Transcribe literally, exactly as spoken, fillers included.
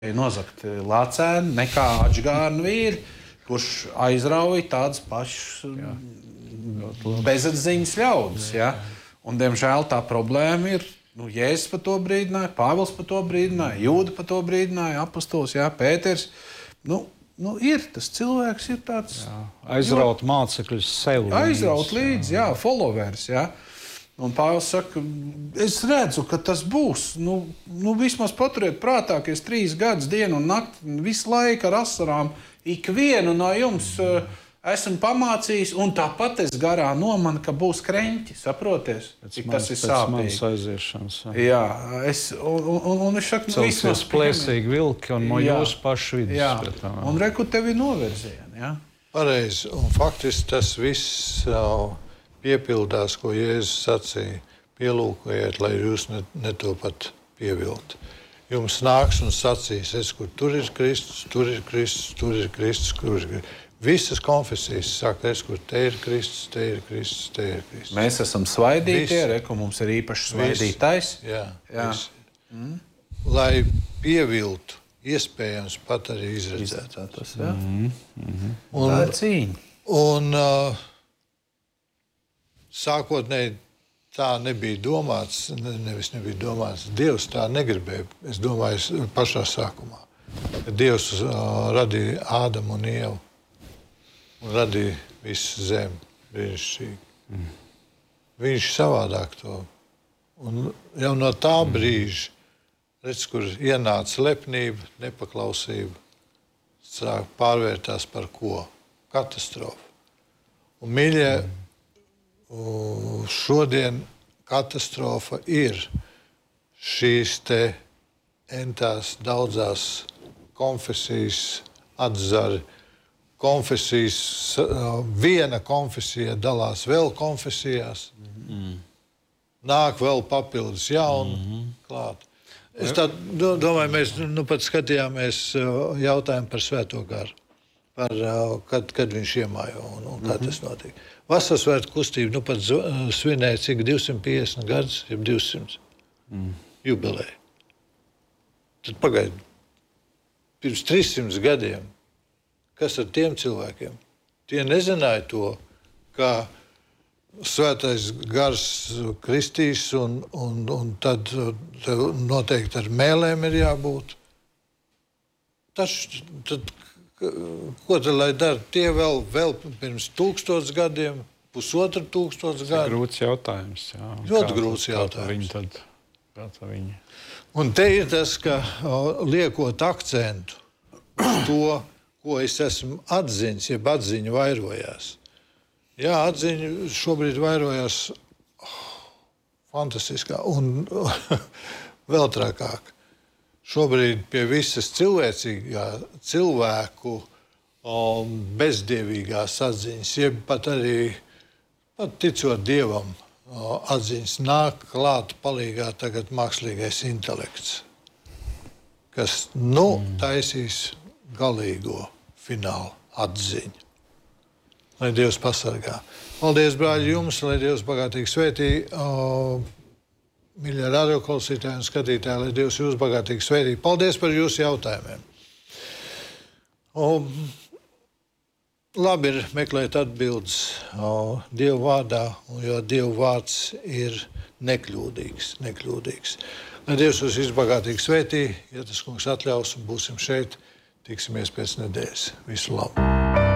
nozagt lācēnu nekā atžgārnu vīri, kurš aizrauja tādas pašas bezatziņas ļaudis. Ja? Un, diemžēl, tā problēma ir, nu, Jēzus par to brīdināja, Pāvils par to brīdināja, Jūda par to brīdināja, apostols, jā, Pēters. Nu, nu, ir, tas cilvēks ir tāds... Jā. Aizraut jo, mācekļus sev. Aizraut līdzi, jā, jā followers, jā. Un Pāvils saka, es redzu, ka tas būs. Nu, nu vismaz paturiet prātā, ka es trīs gadus dienu un nakti visu laiku ar asarām ikvienu no jums uh, esmu pamācījis, un tāpat es garā nomanu, ka būs kreņķi, saproties? Cik tas ir sāpīgi. Pēc aiziešanas. Jā, jā es, un, un, un viņš saka, nu vismaz plēsīgi vilki un no jūsu pašu vidus. Jā, un reku tevi novirzieni, jā. Pareizi, un faktiski tas viss uh, piepildās, ko Jēzus sacīja. Pielūkojiet, lai jūs ne, ne to pat pieviltu. Jums nāks un sacīs, es, kur tur ir Kristus, tur ir Kristus, tur ir Kristus, kur ir Kristus. Visas konfesijas saka, es, kur te ir Kristus, te ir Kristus, te ir Kristus. Mēs esam svaidītie, reku mums ir īpaši svaidītais. Jā, jā. Mm. Lai pieviltu, iespējams pat arī izredzēt. Tas, jā. Mm -hmm. Un, tā ir cīņa. Un uh, sākotnēji tā nebija domāts, ne, nevis nebija domāts, Dievs tā negribēja, es domāju, pašā sākumā. Dievs uh, radīja Ādamu un Ievu un radīja visu zemi brīnišķīgi. Mm. Viņš savādāk to. Un jau no tā brīža, redz, kur ienāca lepnība, nepaklausība, sāk pārvērtās par ko? Katastrofu. Un, mīļie, mm. šodien katastrofa ir šīs te entās daudzās konfesijas atzari, konfesijas, viena konfesija dalās vēl konfesijās, mm. nāk vēl papildus jaunu mm. klāt. Es tā domāju, mēs nu pat skatījāmies jautājumu par Svēto garu, par kad, kad viņš iemājo un, un kā mm-hmm. tas notiek. Vasarsvētku kustība nu pat svinēja cik divsimt piecdesmit gadus, jeb divsimt mm. jubileju. Tad pagaid, pirms trīssimt gadiem, kas ar tiem cilvēkiem? Tie nezināja to, ka Svētais gars kristīs un, un, un tad noteikti ar mēlēm ir jābūt. Tas, tad, ko tad lai dara? Tie vēl, vēl pirms tūkstots gadiem, pusotru tūkstots gadu. Tas ir grūts jautājums. Jā. Ļoti grūts jautājums. Kā viņi tad, kā viņi? Un te ir tas, ka o, liekot akcentu uz to, ko es esmu atziņas, jeb atziņu vairojās. Jā, atziņa šobrīd vairojās oh, fantastiskā un vēl trakāk. Šobrīd pie visas cilvēcīgā cilvēku um, bezdievīgās atziņas, jeb pat arī pat ticot Dievam, uh, atziņas nāk klāt palīgā tagad mākslīgais intelekts, kas nu mm. taisīs galīgo finālu atziņu. Lai Dievs pasargā. Paldies, brāļi, jums, lai Dievs bagātīgi svētī. Uh, Mīļie radioklausītāji un skatītāji, lai Dievs jūs bagātīgi svētī. Paldies par jūsu jautājumiem. Um, labi ir meklēt atbildes uh, Dievu vārdā, jo Dievu vārds ir nekļūdīgs, nekļūdīgs. Lai Dievs jūs visbagātīgi svētī, ja tas kungs atļaus un būsim šeit, tiksimies pēc nedēļas. Visu labu!